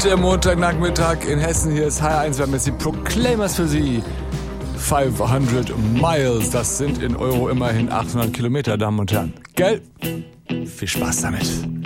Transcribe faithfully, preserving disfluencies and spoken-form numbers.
Guten Montagnachmittag in Hessen. Hier ist H R eins. Wir haben jetzt die Proclaimers für Sie. fünfhundert Miles, das sind in Euro immerhin achthundert Kilometer, Damen und Herren. Gell? Viel Spaß damit.